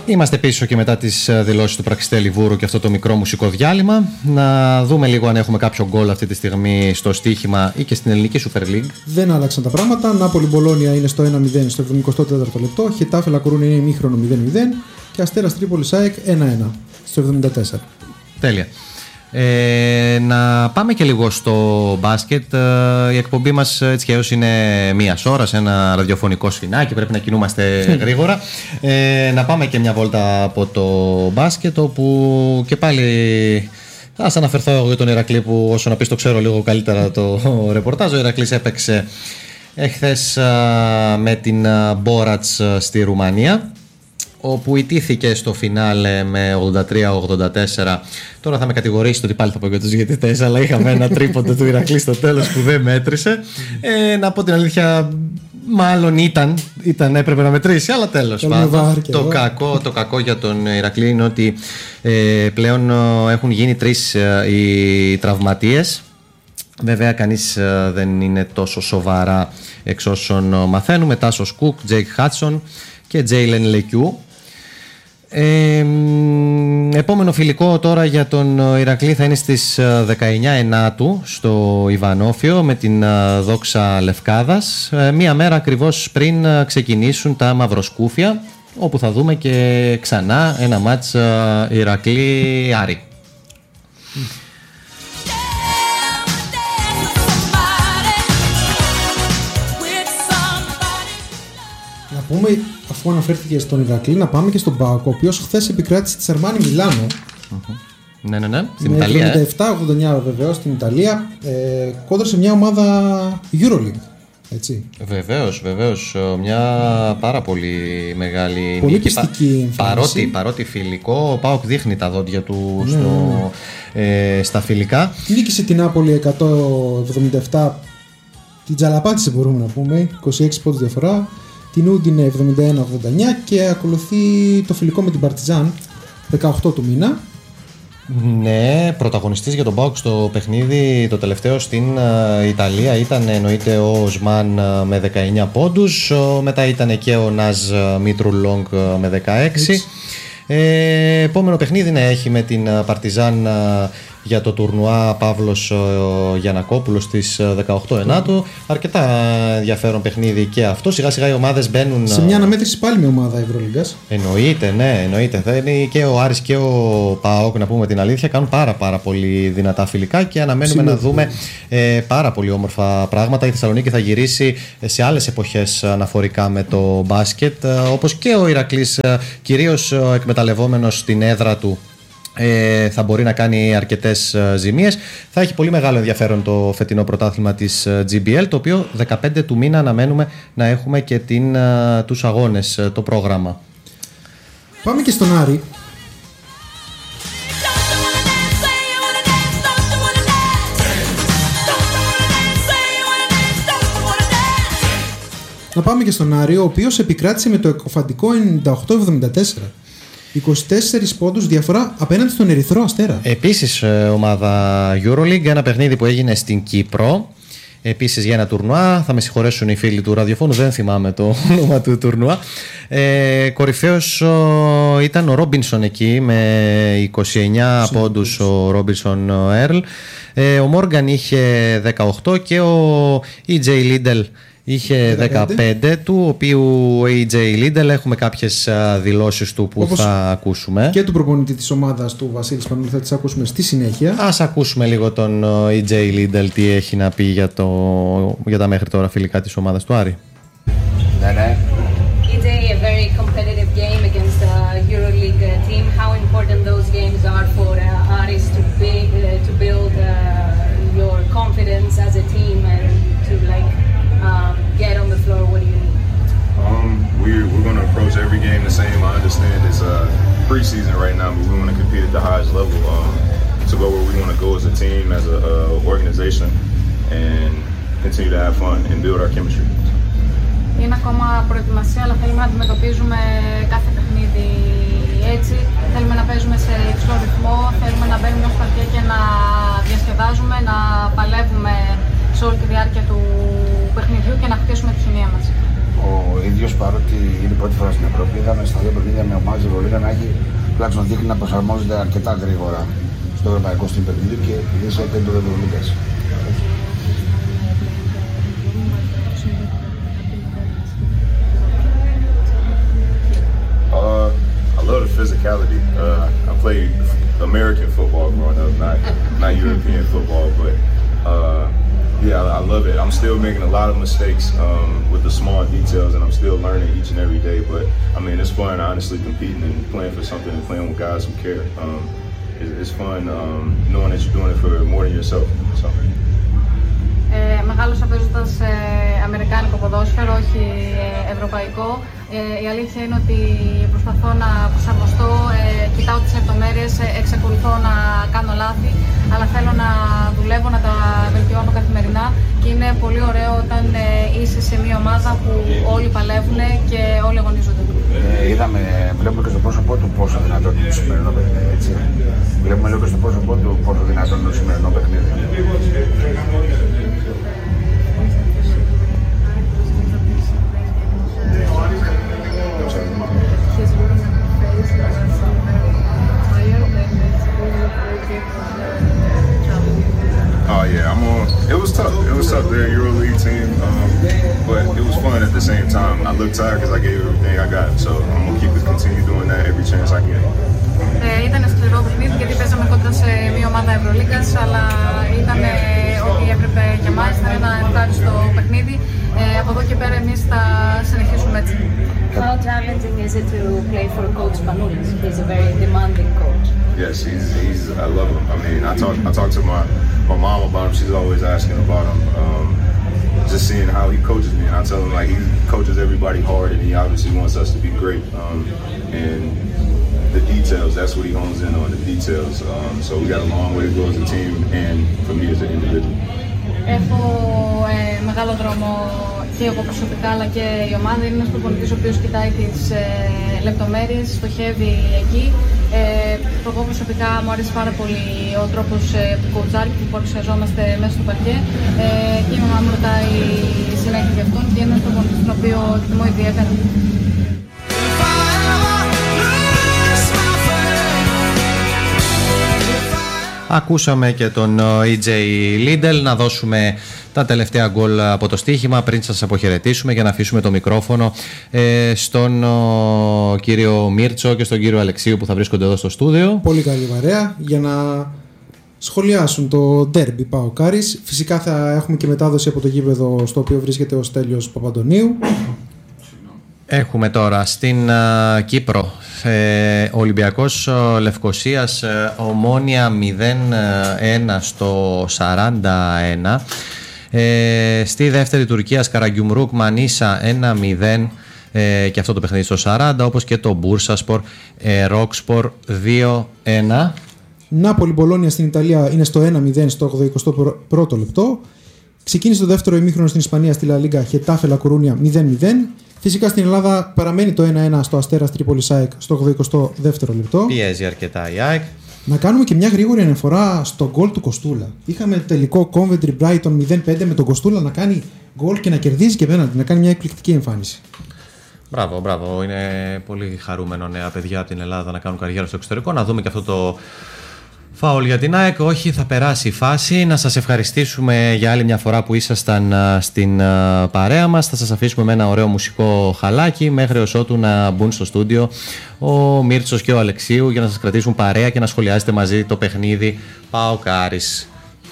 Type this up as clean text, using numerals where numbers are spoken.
Είμαστε πίσω και μετά τις δηλώσεις του Πραξιτέλη Βούρου και αυτό το μικρό μουσικό διάλειμμα. Να δούμε λίγο αν έχουμε κάποιο γκολ αυτή τη στιγμή στο στοίχημα ή και στην ελληνική Super League. Δεν άλλαξαν τα πράγματα. Νάπολη Μπολόνια είναι στο 1-0 στο 74ο λεπτό. Χετάφε Λακορούνα είναι ημίχρονο 0-0. Και Αστέρας Τρίπολης ΑΕΚ 1-1 στο 74. Τέλεια. Να πάμε και λίγο στο μπάσκετ. Η εκπομπή μας έτσι και έως είναι μίας ώρας, ένα ραδιοφωνικό σφινάκι, πρέπει να κινούμαστε γρήγορα. Να πάμε και μια βόλτα από το μπάσκετ, όπου και πάλι ας αναφερθώ εγώ για τον Ηρακλή, που όσο να πεις το ξέρω λίγο καλύτερα το ρεπορτάζ. Ο Ηρακλής έπαιξε εχθές με την Μπόρατς στη Ρουμανία, όπου ιτήθηκε στο φινάλε με 83-84. Τώρα θα με κατηγορήσετε ότι πάλι θα πω για τους διαιτητές, αλλά είχαμε ένα τρίποντο του Ηρακλή στο τέλος που δεν μέτρησε. Να πω την αλήθεια, μάλλον έπρεπε να μετρήσει, αλλά τέλος πάντων. Το κακό για τον Ηρακλή είναι ότι πλέον έχουν γίνει 3 οι τραυματίες. Βέβαια κανείς δεν είναι τόσο σοβαρά εξ όσων μαθαίνουμε. Τάσος Κουκ, Τζέικ Χάτσον και Τζέιλεν Λεκιού. Επόμενο φιλικό τώρα για τον Ηρακλή θα είναι στις 19 Ενάτου στο Ιβανόφιο με την Δόξα Λευκάδας, μία μέρα ακριβώς πριν ξεκινήσουν τα Μαυροσκούφια, όπου θα δούμε και ξανά ένα μάτς Ηρακλή Άρη. Να πούμε, αφού αναφέρθηκε στον Ηρακλή, να πάμε και στον ΠΑΟΚ, ο οποίος χθες επικράτησε τη Αρμάνι Μιλάνο. Ναι, στην Ιταλία. 77-89 βεβαίως στην Ιταλία, κόντρα σε μια ομάδα Euroleague. Έτσι. Βεβαίως, μια πάρα πολύ μεγάλη πολύ νίκη. πιστική Παρότι φιλικό, ο ΠΑΟΚ δείχνει τα δόντια του στα φιλικά. Νίκησε την Νάπολη 177, την τζαλαπάτησε μπορούμε να πούμε, 26 πόντους διαφορά. Την Ούντινε 71-89 και ακολουθεί το φιλικό με την Παρτιζάν 18 του μήνα. Ναι, πρωταγωνιστής για τον ΠΑΟΚ στο παιχνίδι το τελευταίο στην Ιταλία ήταν εννοείται ο Οσμάν με 19 πόντους, μετά ήταν και ο Ναζ Μίτρου Λόγκ με 16. Επόμενο παιχνίδι έχει με την Παρτιζάν για το τουρνουά Παύλος Γιαννακόπουλος στις 18 Ενάτου. Αρκετά ενδιαφέρον παιχνίδι και αυτό. Σιγά σιγά οι ομάδες μπαίνουν σε μια αναμέτρηση πάλι με ομάδα Ευρωλίγκας. Εννοείται. Θα είναι και ο Άρης και ο ΠΑΟΚ, να πούμε την αλήθεια, κάνουν πάρα πολύ δυνατά φιλικά και αναμένουμε να δούμε πάρα πολύ όμορφα πράγματα. Η Θεσσαλονίκη θα γυρίσει σε άλλες εποχές αναφορικά με το μπάσκετ, όπως και ο Ηρακλής, κυρίως εκμεταλλευόμενος την έδρα του, θα μπορεί να κάνει αρκετές ζημίες. Θα έχει πολύ μεγάλο ενδιαφέρον το φετινό πρωτάθλημα της GBL, το οποίο 15 του μήνα αναμένουμε να έχουμε και τους αγώνες, το πρόγραμμα. Πάμε και στον Άρη. Να πάμε και στον Άρη, ο οποίος επικράτησε με το εκοφαντικό 98-74. 24 πόντους διαφορά απέναντι στον Ερυθρό Αστέρα. Επίσης ομάδα Euroleague, ένα παιχνίδι που έγινε στην Κύπρο. Επίσης για ένα τουρνουά, θα με συγχωρέσουν οι φίλοι του ραδιοφώνου, δεν θυμάμαι το όνομα του τουρνουά. Κορυφαίος ήταν ο Ρόμπινσον εκεί με 29 πόντους, ο Ρόμπινσον Έρλ. Ο Μόργαν είχε 18 και ο EJ Liddell είχε 15 του, οποίου ο AJ Liddell έχουμε κάποιες δηλώσεις του που όπως θα ακούσουμε. Και του προπονητή της ομάδας του Βασίλη Σπανούλη θα τις ακούσουμε στη συνέχεια. Ας ακούσουμε λίγο τον AJ Liddell τι έχει να πει για τα μέχρι τώρα φιλικά της ομάδας του Άρη. Ναι. It's a very competitive game against the EuroLeague team. How important those games are for Aris to build your confidence as a team and to get on the floor. What do you need? We're going to approach every game the same. I understand it's preseason right now, but we want to compete at the highest level to go where we want to go as a team, as an organization, and continue to have fun and build our chemistry. Είναι ακόμα προετοιμασία, αλλά θέλουμε να αντιμετωπίζουμε κάθε παιχνίδι έτσι. Θέλουμε να παίζουμε σε υψηλό ρυθμό, θέλουμε να μπαίνουμε στο παρκέ και να διασκεδάζουμε, να παλεύουμε σε όλη τη διάρκεια του παιχνιδιού και να χτίσουμε τη χημεία μας. ο ίδιος, παρότι είναι η πρώτη φορά στην Ευρώπη, είδαμε στα δύο παιχνίδια με ομάδες Ευρωλίγα να έχει τουλάχιστον δείχνει να προσαρμόζεται αρκετά γρήγορα στο ευρωπαϊκό στυλ παιχνίδι και ιδίως σε επίπεδο Ευρωλίγκας. I love the physicality. I played American football growing up, not European football, but yeah, I love it. I'm still making a lot of mistakes with the small details, and I'm still learning each and every day. But I mean, it's fun, honestly, competing and playing for something and playing with guys who care. It's fun knowing that you're doing it for more than yourself. So. Μεγάλωσα παίζοντας αμερικάνικο ποδόσφαιρο, όχι ευρωπαϊκό. Η αλήθεια είναι ότι προσπαθώ να προσαρμοστώ, κοιτάω τις λεπτομέρειες, εξακολουθώ να κάνω λάθη, αλλά θέλω να δουλεύω, να τα βελτιώνω καθημερινά και είναι πολύ ωραίο όταν είσαι σε μια ομάδα που όλοι παλεύουν και όλοι αγωνίζονται. Βλέπουμε και στο πρόσωπό του πόσο δυνατό είναι το σημερινό παιχνίδι, έτσι. Βλέπουμε λίγο και στο πρόσωπό του πόσο δυνατό είναι το σημερινό παιχνίδι. Oh yeah, it was tough. It was tough. They're a EuroLeague team, but it was fun at the same time. I look tired because I gave everything I got, so I'm gonna continue doing that every chance I get. Ήταν σκληρό παιχνίδι γιατί παίζαμε κοντά σε μια ομάδα Ευρωλίγκας, αλλά ήταν ό,τι έπρεπε για μας. Ήταν ένα ευχάριστο παιχνίδι. Από εδώ και πέρα εμείς θα συνεχίσουμε έτσι. How challenging is it to play for Coach Panoulis? He's a very demanding coach. Yes, he's. I love him. I mean, I talk to my mom about him. She's always asking about him. Just seeing how he coaches me, and I tell him like he coaches everybody hard, and he obviously wants us to be great. And the details, that's what he hones in on, the details. So we got a long way to go as a team, and for me as an individual. Έχω μεγάλο δρόμο και εγώ προσωπικά αλλά και η ομάδα. Είναι ένας προπονητής ο οποίος κοιτάει τις λεπτομέρειες, στοχεύει εκεί. Εγώ προσωπικά μου αρέσει πάρα πολύ ο τρόπος του κοουτσάρι που παρουσιαζόμαστε μέσα στο παρκέ και η μαμά μου ρωτάει συνέχεια γι' αυτόν και είναι ένας προπονητής τον οποίο εκτιμώ ιδιαίτερα. Ακούσαμε και τον EJ Liddell. Να δώσουμε τα τελευταία γκολ από το στοίχημα πριν σας αποχαιρετήσουμε για να αφήσουμε το μικρόφωνο στον κύριο Μίρτσο και στον κύριο Αλεξίου που θα βρίσκονται εδώ στο στούντιο. Πολύ καλή παρέα για να σχολιάσουν το ντέρμπι ΠΑΟΚ Άρης. Φυσικά θα έχουμε και μετάδοση από το γήπεδο στο οποίο βρίσκεται ο Στέλιος Παπαντονίου. Έχουμε τώρα στην Κύπρο Ολυμπιακός Λευκοσίας Ομόνια 0-1 στο 41. Στη δεύτερη Τουρκίας Καραγκιουμρούκ Μανίσα 1-0 και αυτό το παιχνίδι στο 40, όπως και το Μπούρσασπορ Ρόκσπορ 2-1. Νάπολη Μπολόνια στην Ιταλία είναι στο 1-0 στο 81ο λεπτό. Ξεκίνησε το δεύτερο ημίχρονο στην Ισπανία στη Λα Λίγκα Χετάφε Λα Κορούνια 0-0. Φυσικά στην Ελλάδα παραμένει το 1-1 στο Αστέρας Τρίπολης ΑΕΚ στο 82ο λεπτό. Πιέζει αρκετά η ΑΕΚ. Να κάνουμε και μια γρήγορη αναφορά στο γκολ του Κοστούλα. Είχαμε τελικό Coventry Brighton 0-5 με τον Κοστούλα να κάνει γκολ και να κερδίζει και πέναντι, να κάνει μια εκπληκτική εμφάνιση. Μπράβο, μπράβο. Είναι πολύ χαρούμενο νέα παιδιά από την Ελλάδα να κάνουν καριέρα στο εξωτερικό. Να δούμε και αυτό το φάουλ για την ΑΕΚ. Όχι, θα περάσει η φάση. Να σας ευχαριστήσουμε για άλλη μια φορά που ήσασταν στην παρέα μας. Θα σας αφήσουμε με ένα ωραίο μουσικό χαλάκι μέχρι ως ότου να μπουν στο στούντιο ο Μίρτσος και ο Αλεξίου για να σας κρατήσουν παρέα και να σχολιάσετε μαζί το παιχνίδι ΠΑΟΚ Άρης.